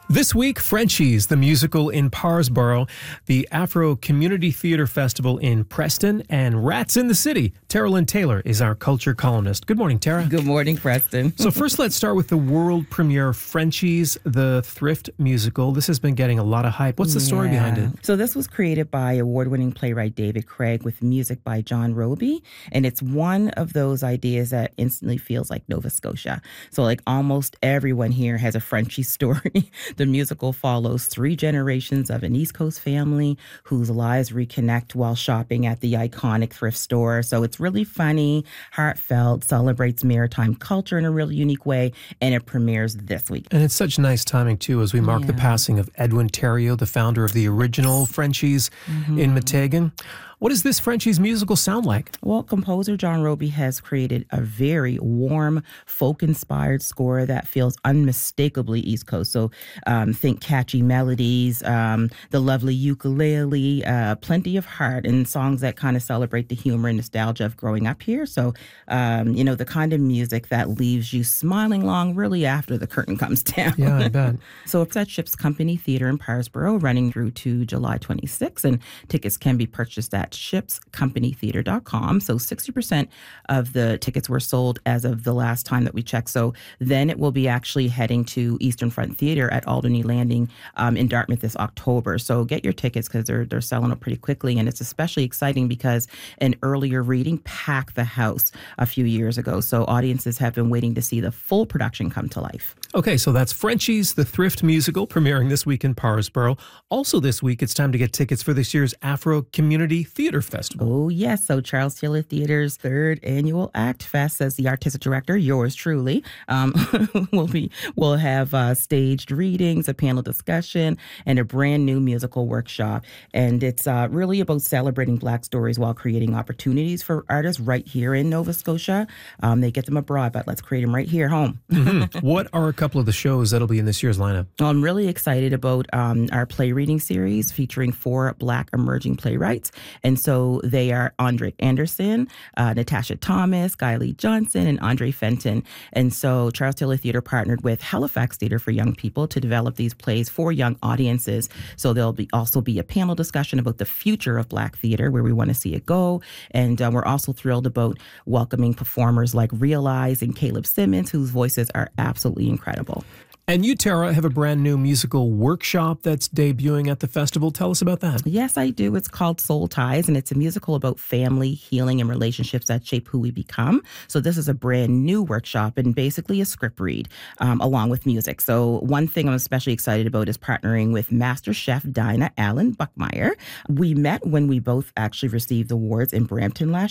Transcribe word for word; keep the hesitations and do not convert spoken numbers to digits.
This week, Frenchies, the musical in Parsboro, the Afro Community Theater Festival in Preston, and Rats in the City. Tara Lynn Taylor is our culture columnist. Good morning, Tara. Good morning, Preston. So first, let's start with the world premiere, Frenchies, the thrift musical. This has been getting a lot of hype. What's the story Yeah. behind it? So this was created by award-winning playwright David Craig with music by John Roby, and it's one of those ideas that instantly feels like Nova Scotia. So like almost everyone here has a Frenchie story. The musical follows three generations of an East Coast family whose lives reconnect while shopping at the iconic thrift store. So it's really funny, heartfelt, celebrates maritime culture in a really unique way, and it premieres this week. And it's such nice timing, too, as we mark the Yeah. passing of Edwin Theriault, the founder of the original Frenchies in Meteghan. What does this Frenchies musical sound like? Well, composer John Roby has created a very warm, folk-inspired score that feels unmistakably East Coast. So um, think catchy melodies, um, the lovely ukulele, uh, plenty of heart, and songs that kind of celebrate the humor and nostalgia of growing up here. So, um, you know, the kind of music that leaves you smiling long really after the curtain comes down. Yeah, I bet. So it's at Ships Company Theater in Parsboro, running through to July twenty-sixth, and tickets can be purchased at ships company theater dot com. So sixty percent of the tickets were sold as of the last time that we checked. So then it will be actually heading to Eastern Front Theater at Alderney Landing um, in Dartmouth this October. So get your tickets because they're, they're selling up pretty quickly. And it's especially exciting because an earlier reading packed the house a few years ago. So audiences have been waiting to see the full production come to life. Okay, so that's Frenchies, the thrift musical, premiering this week in Parsboro. Also this week, it's time to get tickets for this year's Afro Community Theater Festival. Oh, yes. So Charles Taylor Theater's third annual Act Fest, as the artistic director, yours truly, um, will be will have uh, staged readings, a panel discussion, and a brand new musical workshop. And it's uh, really about celebrating Black stories while creating opportunities for artists right here in Nova Scotia. Um, they get them abroad, but let's create them right here home. Mm-hmm. What are a couple of the shows that'll be in this year's lineup? Well, I'm really excited about um, our play reading series featuring four Black emerging playwrights. And so they are Andre Anderson, uh, Natasha Thomas, Guy Lee Johnson, and Andre Fenton. And so Charles Taylor Theater partnered with Halifax Theater for Young People to develop these plays for young audiences. So there'll be also be a panel discussion about the future of Black theater, where we want to see it go. And uh, we're also thrilled about welcoming performers like Realize and Caleb Simmons, whose voices are absolutely incredible. And you, Tara, have a brand new musical workshop that's debuting at the festival. Tell us about that. Yes, I do. It's called Soul Ties, and it's a musical about family, healing, and relationships that shape who we become. So this is a brand new workshop and basically a script read um, along with music. So one thing I'm especially excited about is partnering with Master Chef Dinah Allen Buckmeyer. We met when we both actually received awards in Brampton last